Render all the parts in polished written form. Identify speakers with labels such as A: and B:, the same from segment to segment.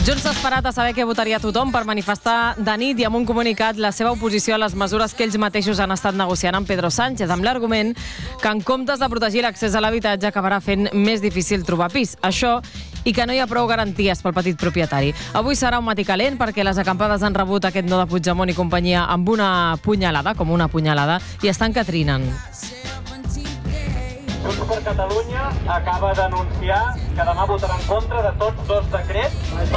A: Junts s'ha esperat a saber què votaria tothom per manifestar de nit i amb un comunicat la seva oposició a les mesures que ells mateixos han estat negociant amb Pedro Sánchez, amb l'argument que en comptes de protegir l'accés a l'habitatge acabarà fent més difícil trobar pis. Això i que no hi ha prou garanties pel petit propietari. Avui serà un matí calent perquè les acampades han rebut aquest no de Puigdemont i companyia amb una punyalada, com una punyalada, i estan que trinen.
B: Junts per Catalunya acaba d'anunciar que demà votarà en contra de tots dos decrets.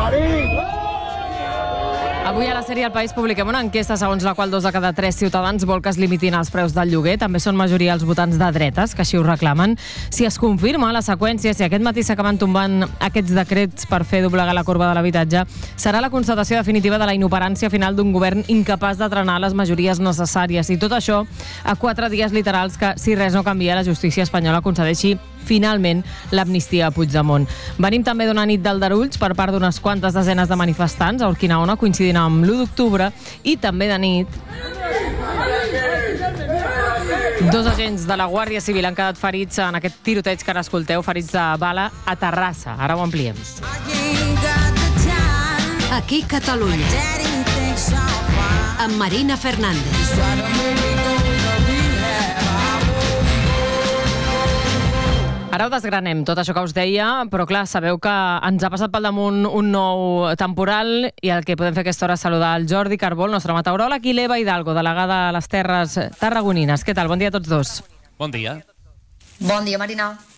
A: Avui a la sèrie El País publiquem una enquesta segons la qual 2 de cada 3 ciutadans vol que es limitin els preus del lloguer. També són majoria els votants de dretes, que així ho reclamen. Si es confirma la seqüència, si aquest matí s'acaben tombant aquests decrets per fer doblegar la corba de l'habitatge, serà la constatació definitiva de la inoperància final d'un govern incapaç de trenar les majories necessàries. I tot això a 4 dies literals que, si res no canvia, la justícia espanyola concedeixi finalment l'amnistia a Puigdemont. Venim també d'una nit d'aldarulls per part d'unes quantes desenes de manifestants a Urquinaona, coincidint amb l'1 d'octubre, i també de nit 2 agents de la Guàrdia Civil han quedat ferits en aquest tiroteig que ara escolteu, ferits de bala a Terrassa. Ara ho ampliem.
C: Aquí Catalunya, amb Marina Fernández.
A: Ara ho desgranem, tot això que us deia, però clar, sabeu que ens ha passat pel damunt un nou temporal i el que podem fer a aquesta hora és saludar el Jordi Carbó, el nostre meteoròleg, i l'Eva Hidalgo, delegada a les Terres Tarragonines. Què tal? Bon dia a tots dos.
D: Bon dia.
E: Bon dia, Marina.